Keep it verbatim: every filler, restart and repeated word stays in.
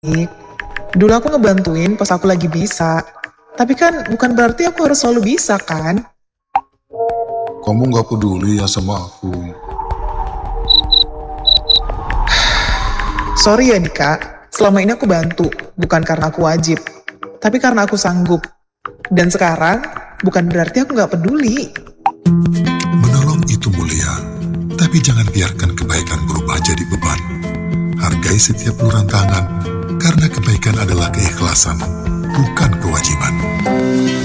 Dulu aku ngebantuin pas aku lagi bisa. Tapi kan bukan berarti aku harus selalu bisa kan? Kamu gak peduli ya sama aku. Sorry ya Dika, selama ini aku bantu, bukan karena aku wajib. Tapi karena aku sanggup. Dan sekarang, bukan berarti aku gak peduli. Menolong itu mulia, tapi jangan biarkan kebaikan berubah jadi beban. Hargai setiap uluran tangan, karena kebaikan adalah keikhlasan, bukan kewajiban.